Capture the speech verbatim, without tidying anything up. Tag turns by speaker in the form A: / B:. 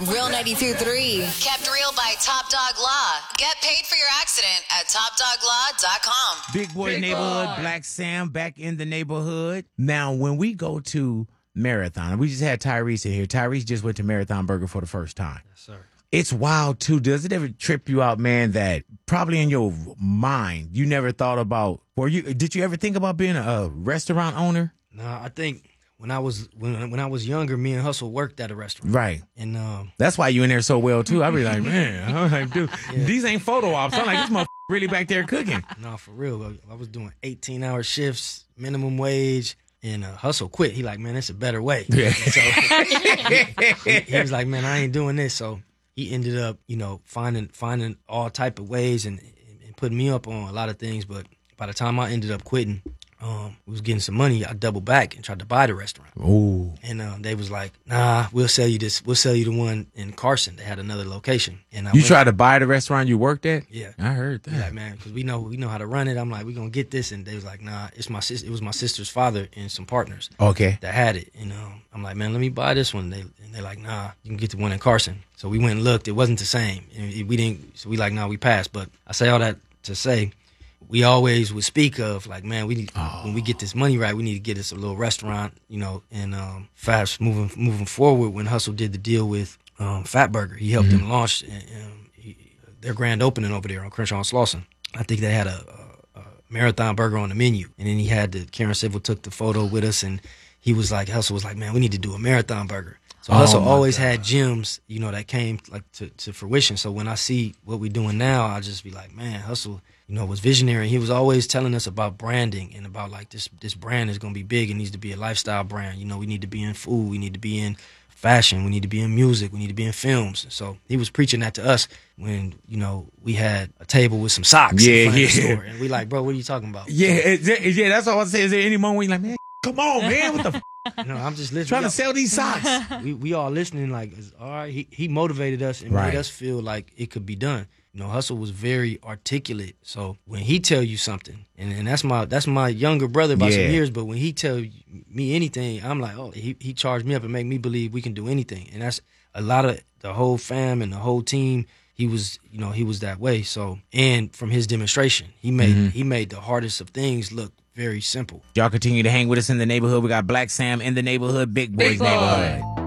A: Real ninety-two point three.
B: Kept real by Top Dog Law. Get paid for your accident at top dog law dot com.
C: Big Boy Big Neighborhood, boy. Black Sam back in the neighborhood. Now, when we go to Marathon, we just had Tyrese in here. Tyrese just went to Marathon Burger for the first time.
D: Yes, sir.
C: It's wild, too. Does it ever trip you out, man, that probably in your mind you never thought about, or you did you ever think about being a restaurant owner?
D: No, I think when I was when when I was younger, me and Hustle worked at a restaurant.
C: Right.
D: And um,
C: that's why you in there so well, too. I be like, man, I'm like, dude, yeah. These ain't photo ops. I'm like, this motherfucker really back there cooking.
D: No, for real. I was doing eighteen-hour shifts, minimum wage. And uh, Hustle quit. He like, man, it's a better way. Yeah. So he, he was like, man, I ain't doing this. So he ended up, you know, finding finding all type of ways and, and putting me up on a lot of things. But by the time I ended up quitting, um, we was getting some money. I doubled back and tried to buy the restaurant.
C: Ooh.
D: And um, they was like, nah, we'll sell you this. We'll sell you the one in Carson. They had another location. And I
C: you
D: went,
C: tried to buy the restaurant you worked at?
D: Yeah,
C: I heard that.
D: Like, man, because we know we know how to run it. I'm like, we gonna get this, and they was like, nah, it's my sis. It was my sister's father and some partners.
C: Okay.
D: That had it. And um, I'm like, man, let me buy this one. They and they're like, nah, you can get the one in Carson. So we went and looked. It wasn't the same. And it, we didn't. So we like, nah, we passed. But I say all that to say, we always would speak of like, man, we need oh. when we get this money right, we need to get us a little restaurant, you know. And um, fast moving moving forward, when Hustle did the deal with um, Fat Burger, he helped mm-hmm. them launch um, he, their grand opening over there on Crenshaw and Slauson. I think they had a, a, a Marathon Burger on the menu, and then he had the Karen Civil took the photo with us, and he was like, Hustle was like, man, we need to do a Marathon Burger. So oh Hustle always God. had gems, you know, that came like to, to fruition. So when I see what we're doing now, I just be like, man, Hustle, you know, was visionary. He was always telling us about branding and about like this this brand is going to be big. It needs to be a lifestyle brand. You know, we need to be in food. We need to be in fashion. We need to be in music. We need to be in films. So he was preaching that to us when, you know, we had a table with some socks
C: yeah,
D: in front
C: yeah.
D: of the store. And we like, bro, what are you talking about?
C: Yeah, so, it, yeah, that's all I say. Is there any moment where you're like, man, come on, man, what the f-?
D: No, I'm just listening.
C: Trying to sell these socks.
D: We we all listening like, all right, he, he motivated us and right. made us feel like it could be done. You know, Hustle was very articulate. So when he tell you something, and, and that's my that's my younger brother by yeah. some years, but when he tell me anything, I'm like, oh, he, he charged me up and make me believe we can do anything. And that's a lot of the whole fam and the whole team. He was, you know, he was that way. So, and from his demonstration, he made mm-hmm. he made the hardest of things look very simple.
C: Y'all continue to hang with us in the neighborhood. We got Black Sam in the neighborhood, Big Boy's Big Boy. neighborhood.